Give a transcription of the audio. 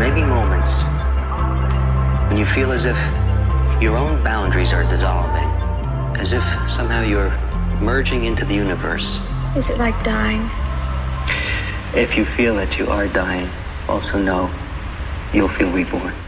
may be moments when you feel as if your own boundaries are dissolving, as if somehow you're merging into the universe. Is it like dying? If you feel that you are dying, also know you'll feel reborn.